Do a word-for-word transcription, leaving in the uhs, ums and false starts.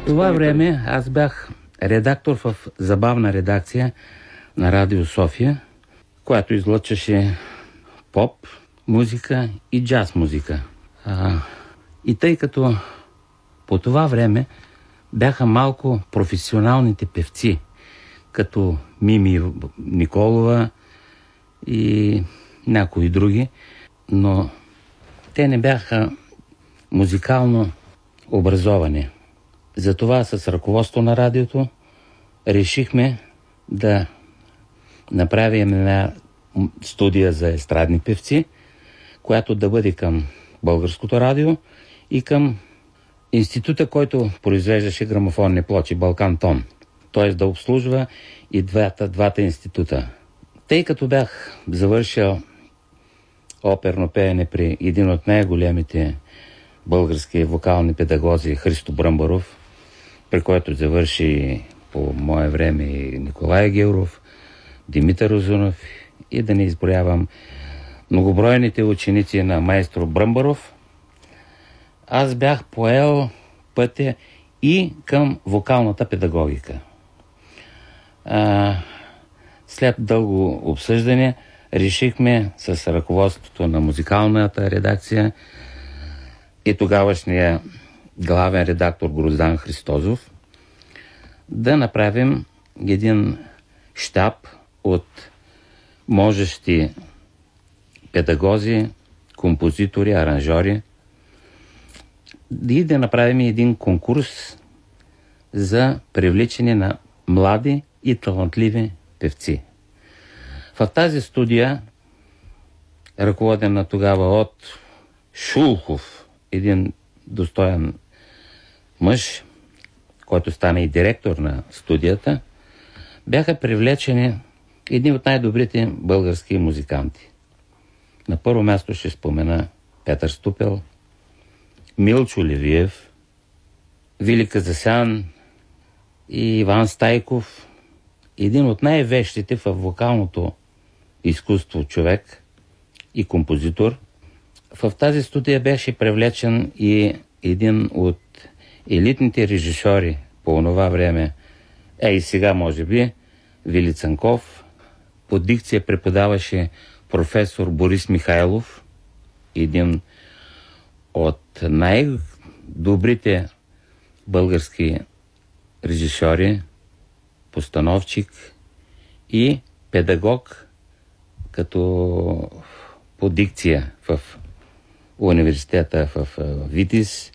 това време аз бях редактор в забавна редакция на Радио София, която излъчваше поп музика и джаз музика. А, и тъй като по това време бяха малко професионалните певци, като Мими Николова и някои други, но те не бяха музикално образовани. Затова с ръководство на радиото решихме да направим една студия за естрадни певци, която да бъде към Българското радио и към института, който произвеждаше грамофонни плочи Балкан Тон. Т.е. да обслужва и двата, двата института. Тъй като бях завършил оперно пеене при един от най-големите български вокални педагози Христо Бръмбаров, при който завърши по мое време и Николай Георов, Димитър Озунов и да не изброявам многобройните ученици на майстор Бръмбаров, аз бях поел пътя и към вокалната педагогика. А, след дълго обсъждане решихме с ръководството на музикалната редакция и тогавашния главен редактор Гроздан Христозов да направим един щаб от можещи педагози, композитори, аранжори и да направим един конкурс за привличане на млади и талантливи певци. В тази студия, ръководена тогава от Шулхов, един достоен мъж, който стана и директор на студията, бяха привлечени едни от най-добрите български музиканти. На първо място ще спомена Петър Ступел, Милчо Левиев, Вили Казасян и Иван Стайков, един от най-вещите в вокалното изкуство човек и композитор. В тази студия беше привлечен и един от елитните режисьори по онова време, е и сега може би, Вили Цанков. По дикция преподаваше професор Борис Михайлов, един от най-добрите български режисьори, постановчик и педагог като по дикция в университета в Витис